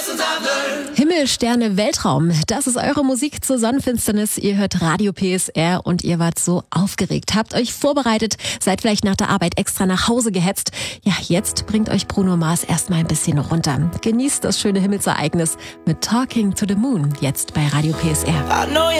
Himmel, Sterne, Weltraum, das ist eure Musik zur Sonnenfinsternis. Ihr hört Radio PSR und ihr wart so aufgeregt, habt euch vorbereitet, seid vielleicht nach der Arbeit extra nach Hause gehetzt. Ja, jetzt bringt euch Bruno Mars erstmal ein bisschen runter. Genießt das schöne Himmelsereignis mit Talking to the Moon, jetzt bei Radio PSR.